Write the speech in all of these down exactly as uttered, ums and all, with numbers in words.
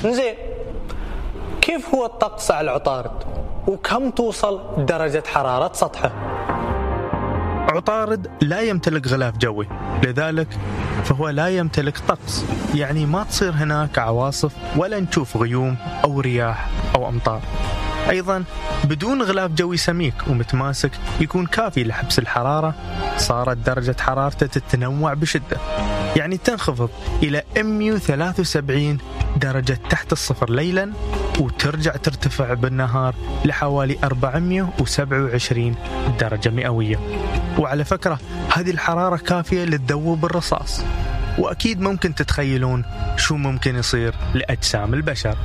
زين، كيف هو الطقس على عطارد وكم توصل درجة حرارة سطحه؟ عطارد لا يمتلك غلاف جوي، لذلك فهو لا يمتلك طقس، يعني ما تصير هناك عواصف ولا نشوف غيوم أو رياح أو أمطار. أيضا بدون غلاف جوي سميك ومتماسك يكون كافي لحبس الحرارة، صارت درجة حرارته تتنوع بشدة، يعني تنخفض إلى مئة وثلاثة وسبعين درجة تحت الصفر ليلا، وترجع ترتفع بالنهار لحوالي أربعمئة وسبعة وعشرين درجة مئوية. وعلى فكرة هذه الحرارة كافية للذوب الرصاص، وأكيد ممكن تتخيلون شو ممكن يصير لأجسام البشر.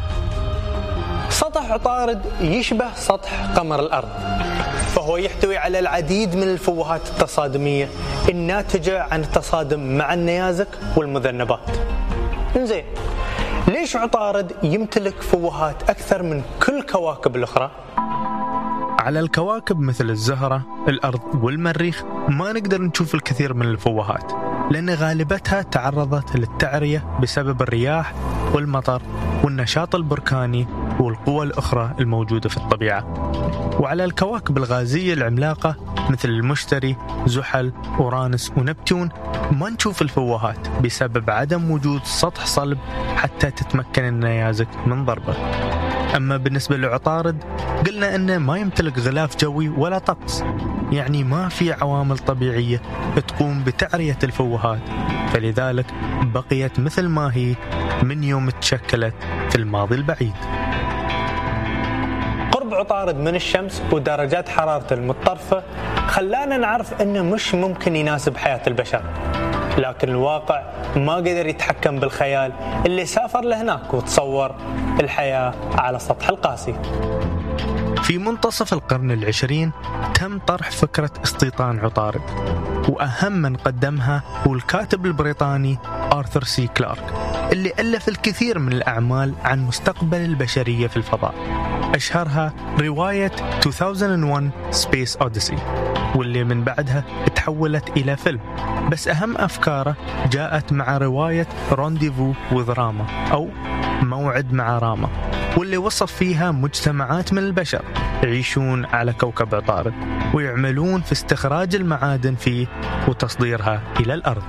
سطح عطارد يشبه سطح قمر الأرض، فهو يحتوي على العديد من الفوهات التصادمية الناتجة عن التصادم مع النيازك والمذنبات. إنزين، ليش عطارد يمتلك فوهات أكثر من كل الكواكب الأخرى؟ على الكواكب مثل الزهرة، الأرض والمريخ ما نقدر نشوف الكثير من الفوهات، لأن غالبتها تعرضت للتعرية بسبب الرياح والمطر والنشاط البركاني والقوى الأخرى الموجودة في الطبيعة. وعلى الكواكب الغازية العملاقة مثل المشتري، زحل، أورانوس ونبتون ما نشوف الفوهات بسبب عدم وجود سطح صلب حتى تتمكن النيازك من ضربه. أما بالنسبة لعطارد قلنا أنه ما يمتلك غلاف جوي ولا طقس، يعني ما في عوامل طبيعية تقوم بتعرية الفوهات، فلذلك بقيت مثل ما هي من يوم تشكلت في الماضي البعيد. قرب عطارد من الشمس ودرجات حرارته المتطرفة خلانا نعرف أنه مش ممكن يناسب حياة البشر، لكن الواقع ما قدر يتحكم بالخيال اللي سافر لهناك وتصور الحياة على سطح القاسي. في منتصف القرن العشرين تم طرح فكرة استيطان عطارد، وأهم من قدمها هو الكاتب البريطاني آرثر سي كلارك، اللي ألف الكثير من الأعمال عن مستقبل البشرية في الفضاء، أشهرها رواية ألفين وواحد Space Odyssey، واللي من بعدها تحولت إلى فيلم. بس أهم أفكاره جاءت مع رواية رونديفو وذ راما أو موعد مع راما، واللي وصف فيها مجتمعات من البشر يعيشون على كوكب عطارد ويعملون في استخراج المعادن فيه وتصديرها إلى الأرض.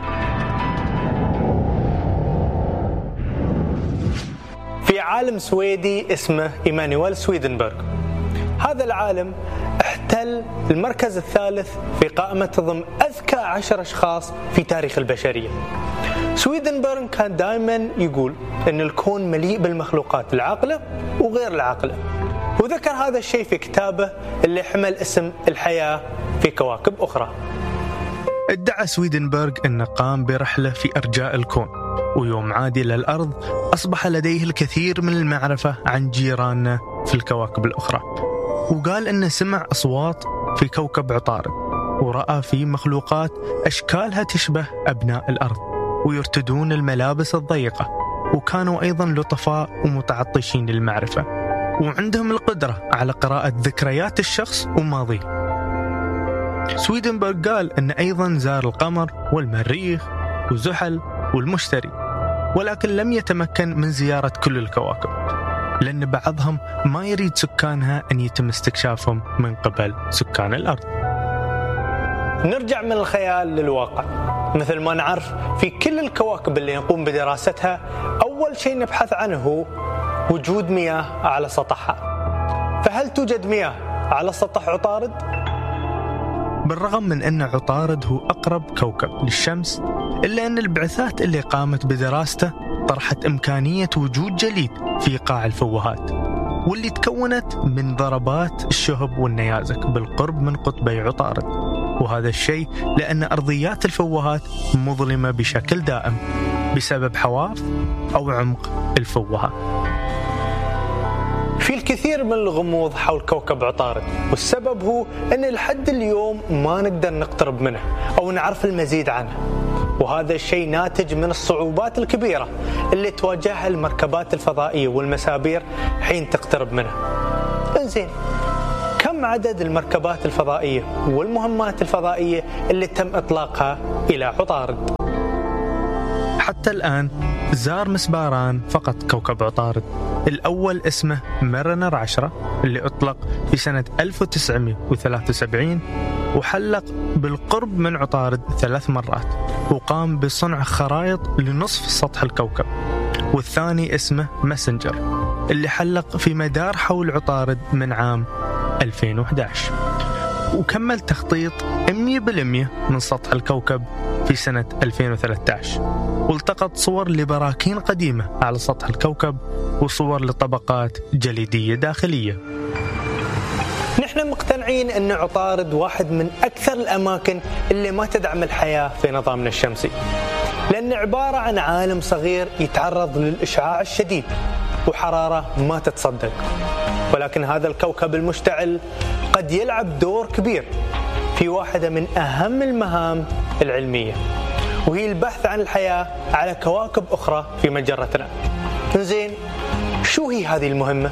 في عالم سويدي اسمه إيمانويل سويدنبرغ، هذا العالم احتل المركز الثالث في قائمة تضم أذكى عشر أشخاص في تاريخ البشرية. سويدنبرغ كان دائما يقول أن الكون مليء بالمخلوقات العاقلة وغير العاقلة، وذكر هذا الشيء في كتابه اللي حمل اسم الحياة في كواكب أخرى. ادعى سويدنبرغ أنه قام برحلة في أرجاء الكون، ويوم عاد إلى الأرض أصبح لديه الكثير من المعرفة عن جيراننا في الكواكب الأخرى، وقال أنه سمع أصوات في كوكب عطارد ورأى فيه مخلوقات أشكالها تشبه أبناء الأرض ويرتدون الملابس الضيقة، وكانوا أيضا لطفاء ومتعطشين للمعرفة، وعندهم القدرة على قراءة ذكريات الشخص وماضيه. سويدنبرغ قال أن أيضا زار القمر والمريخ وزحل والمشتري، ولكن لم يتمكن من زيارة كل الكواكب، لأن بعضهم ما يريد سكانها أن يتم استكشافهم من قبل سكان الأرض. نرجع من الخيال للواقع. مثل ما نعرف في كل الكواكب اللي نقوم بدراستها أول شيء نبحث عنه هو وجود مياه على سطحها. فهل توجد مياه على سطح عطارد؟ بالرغم من أن عطارد هو أقرب كوكب للشمس، إلا أن البعثات اللي قامت بدراسته طرحت إمكانية وجود جليد في قاع الفوهات، واللي تكونت من ضربات الشهب والنيازك بالقرب من قطبي عطارد، وهذا الشيء لأن أرضيات الفوهات مظلمة بشكل دائم بسبب حواف أو عمق الفوهة. في الكثير من الغموض حول كوكب عطارد، والسبب هو أن لحد اليوم ما نقدر نقترب منه أو نعرف المزيد عنه، وهذا الشيء ناتج من الصعوبات الكبيرة اللي تواجهها المركبات الفضائية والمسابير حين تقترب منه. إنزين، كم عدد المركبات الفضائية والمهمات الفضائية اللي تم إطلاقها إلى عطارد؟ حتى حتى الآن زار مسباران فقط كوكب عطارد. الأول اسمه مارينر عشرة اللي أطلق في سنة ألف وتسعمائة وثلاثة وسبعين وحلق بالقرب من عطارد ثلاث مرات وقام بصنع خرائط لنصف سطح الكوكب. والثاني اسمه ماسنجر اللي حلق في مدار حول عطارد من عام ألفين وأحد عشر وكمل تخطيط مية بالمية من سطح الكوكب في سنة ألفين وثلاثة عشر والتقط صور لبراكين قديمة على سطح الكوكب وصور لطبقات جليدية داخلية. نحن مقتنعين أن عطارد واحد من أكثر الأماكن اللي ما تدعم الحياة في نظامنا الشمسي، لأنه عبارة عن عالم صغير يتعرض للإشعاع الشديد وحرارة ما تتصدق. ولكن هذا الكوكب المشتعل قد يلعب دور كبير في واحدة من أهم المهام العلمية، وهي البحث عن الحياة على كواكب أخرى في مجرتنا. زين، شو هي هذه المهمة؟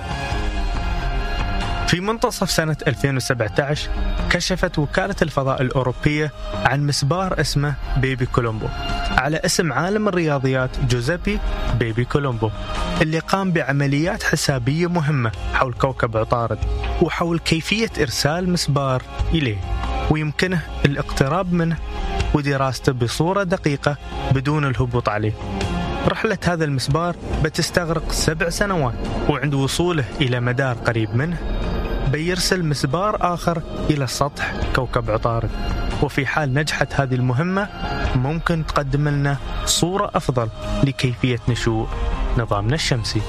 في منتصف سنة ألفين وسبعة عشر كشفت وكالة الفضاء الأوروبية عن مسبار اسمه بيبي كولومبو على اسم عالم الرياضيات جوزيبي بيبي كولومبو، اللي قام بعمليات حسابية مهمة حول كوكب عطارد وحول كيفية إرسال مسبار إليه ويمكنه الاقتراب منه ودراسته بصورة دقيقة بدون الهبوط عليه. رحلة هذا المسبار بتستغرق سبع سنوات، وعند وصوله إلى مدار قريب منه بيرسل مسبار آخر إلى سطح كوكب عطارد. وفي حال نجحت هذه المهمة ممكن تقدم لنا صورة أفضل لكيفية نشوء نظامنا الشمسي.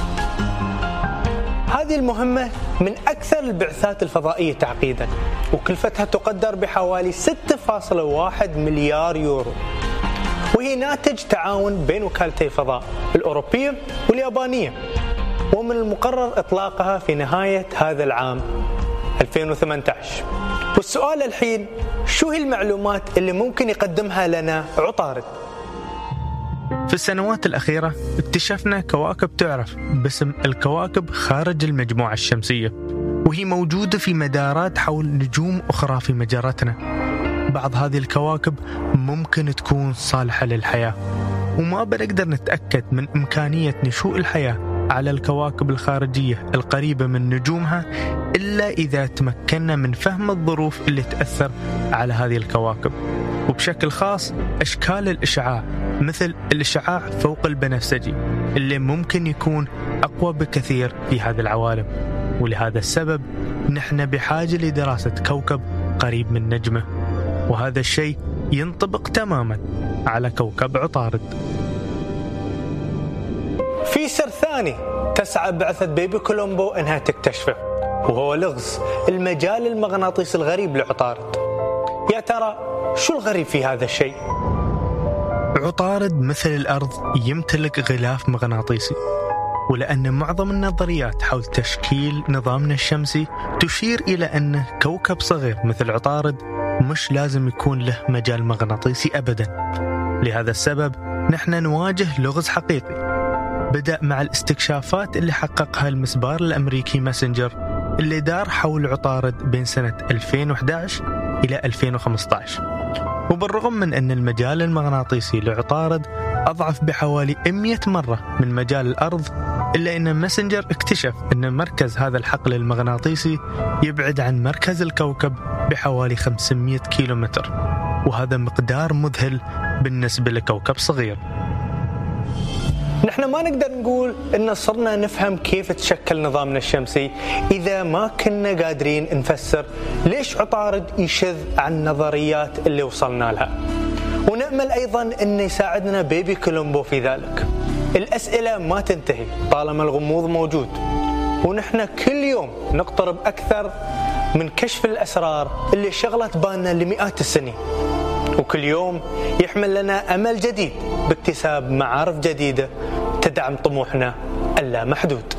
هذه المهمة من أكثر البعثات الفضائية تعقيدا، وكلفتها تقدر بحوالي ستة فاصلة واحد مليار يورو، وهي ناتج تعاون بين وكالتي الفضاء الأوروبية واليابانية، ومن المقرر إطلاقها في نهاية هذا العام ألفين وثمانية عشر. والسؤال الحين، شو هي المعلومات اللي ممكن يقدمها لنا عطارد؟ في السنوات الأخيرة اكتشفنا كواكب تعرف باسم الكواكب خارج المجموعة الشمسية، وهي موجودة في مدارات حول نجوم أخرى في مجرتنا. بعض هذه الكواكب ممكن تكون صالحة للحياة، وما بنقدر نتأكد من إمكانية نشوء الحياة على الكواكب الخارجية القريبة من نجومها إلا إذا تمكنا من فهم الظروف اللي تأثر على هذه الكواكب، وبشكل خاص أشكال الإشعاع مثل الإشعاع فوق البنفسجي اللي ممكن يكون أقوى بكثير في هذه العوالم. ولهذا السبب نحن بحاجة لدراسة كوكب قريب من نجمه، وهذا الشيء ينطبق تماما على كوكب عطارد. في سر ثاني تسعى بعثة بيبي كولومبو أنها تكتشفه، وهو لغز المجال المغناطيسي الغريب لعطارد. يا ترى شو الغريب في هذا الشيء؟ عطارد مثل الأرض يمتلك غلاف مغناطيسي، ولأن معظم النظريات حول تشكيل نظامنا الشمسي تشير إلى أن كوكب صغير مثل عطارد مش لازم يكون له مجال مغناطيسي أبدا. لهذا السبب نحن نواجه لغز حقيقي بدأ مع الاستكشافات اللي حققها المسبار الأمريكي ماسنجر اللي دار حول عطارد بين سنة ألفين وأحد عشر إلى ألفين وخمسة عشر. وبالرغم من أن المجال المغناطيسي لعطارد أضعف بحوالي مئة مرة من مجال الأرض، إلا أن ماسنجر اكتشف أن مركز هذا الحقل المغناطيسي يبعد عن مركز الكوكب بحوالي خمسمئة كيلومتر، وهذا مقدار مذهل بالنسبة لكوكب صغير. نحن ما نقدر نقول إن صرنا نفهم كيف تشكل نظامنا الشمسي إذا ما كنا قادرين نفسر ليش عطارد يشذ عن النظريات اللي وصلنا لها. ونأمل أيضا أن يساعدنا بيبي كولومبو في ذلك. الأسئلة ما تنتهي طالما الغموض موجود، ونحن كل يوم نقترب أكثر من كشف الأسرار اللي شغلت بالنا لمئات السنين، وكل يوم يحمل لنا أمل جديد باكتساب معارف جديدة تدعم طموحنا اللامحدود.